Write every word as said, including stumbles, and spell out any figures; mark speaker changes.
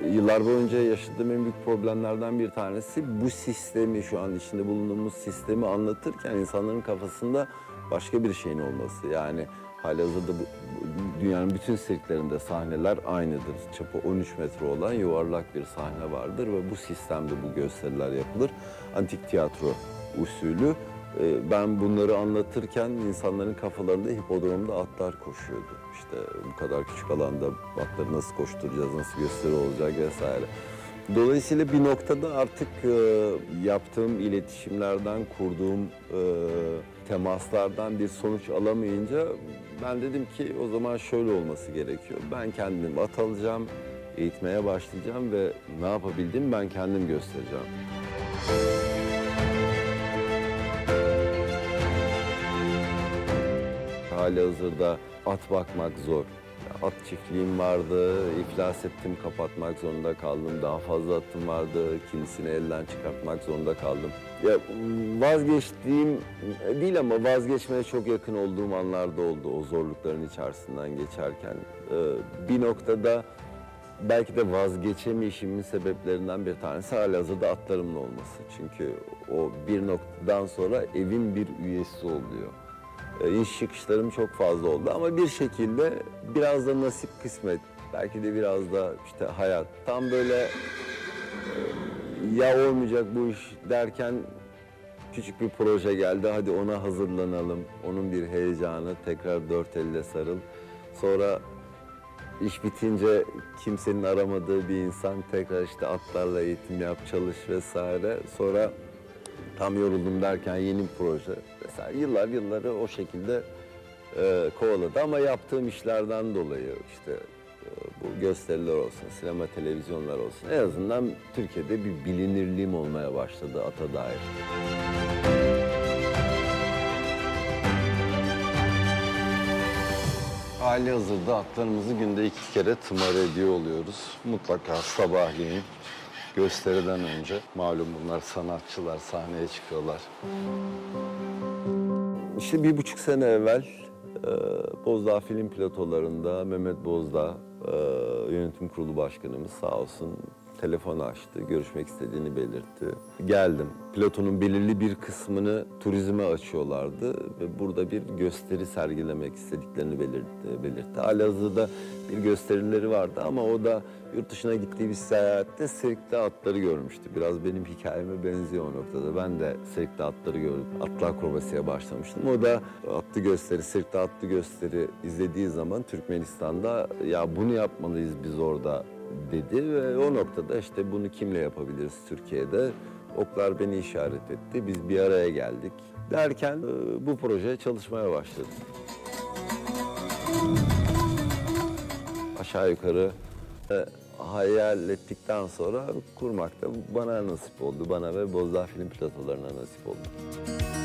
Speaker 1: Yıllar boyunca yaşadığım en büyük problemlerden bir tanesi bu sistemi, şu an içinde bulunduğumuz sistemi anlatırken insanların kafasında başka bir şeyin olması. Yani halihazırda bu, bu- dünyanın bütün sirklerinde sahneler aynıdır. Çapı on üç metre olan yuvarlak bir sahne vardır ve bu sistemde bu gösteriler yapılır. Antik tiyatro usulü. Ee, Ben bunları anlatırken insanların kafalarında hipodromda atlar koşuyordu. İşte bu kadar küçük alanda atları nasıl koşturacağız, nasıl gösteri olacak vesaire. Dolayısıyla bir noktada artık e, yaptığım iletişimlerden, kurduğum e, temaslardan bir sonuç alamayınca ben dedim ki o zaman şöyle olması gerekiyor. Ben kendim at alacağım, eğitmeye başlayacağım ve ne yapabildiğimi ben kendim göstereceğim. Halihazırda at bakmak zor. At çiftliğim vardı, iflas ettim, kapatmak zorunda kaldım. Daha fazla atım vardı, kimisini elden çıkartmak zorunda kaldım. Ya vazgeçtiğim değil ama vazgeçmeye çok yakın olduğum anlar da oldu o zorlukların içerisinden geçerken. Ee, bir noktada belki de vazgeçemeyişimin sebeplerinden bir tanesi halihazırda atlarımın olması. Çünkü o bir noktadan sonra evin bir üyesi oluyor. İş çıkışlarım çok fazla oldu ama bir şekilde biraz da nasip kısmet, belki de biraz da işte hayat. Tam böyle e, ya olmayacak bu iş derken küçük bir proje geldi. Hadi ona hazırlanalım. Onun bir heyecanı, tekrar dört elle sarıl. Sonra iş bitince kimsenin aramadığı bir insan tekrar işte atlarla eğitim yap, çalış vesaire. Sonra tam yoruldum derken yeni bir proje vesaire. Yıllar yılları o şekilde e, kovaladı ama yaptığım işlerden dolayı işte e, bu gösteriler olsun, sinema, televizyonlar olsun en azından Türkiye'de bir bilinirliğim olmaya başladı ata dair. Halihazırda atlarımızı günde iki kere tımar ediyor oluyoruz. Mutlaka sabahleyin gösteriden önce. Malum bunlar sanatçılar, sahneye çıkıyorlar. İşte bir buçuk sene evvel e, Bozdağ Film Platolarında Mehmet Bozdağ, e, yönetim kurulu başkanımız sağ olsun telefonu açtı, görüşmek istediğini belirtti. Geldim. Platonun belirli bir kısmını turizme açıyorlardı ve burada bir gösteri sergilemek istediklerini belirtti. belirtti. Halihazırda bir gösterileri vardı ama o da yurt dışına gittiği bir seyahatte sirkte atları görmüştü. Biraz benim hikayeme benziyor o noktada. Ben de sirkte atları gördüm. Atlı akrobasiye başlamıştım. O da atlı gösteri, sirkte atlı gösteri izlediği zaman Türkmenistan'da ya bunu yapmalıyız biz orada dedi ve o noktada işte bunu kimle yapabiliriz Türkiye'de? Oklar beni işaret etti. Biz bir araya geldik. Derken bu projeye çalışmaya başladık. Aşağı yukarı e, hayal ettikten sonra kurmak da bana nasip oldu. Bana ve Bozdağ Film Platolarına nasip oldu.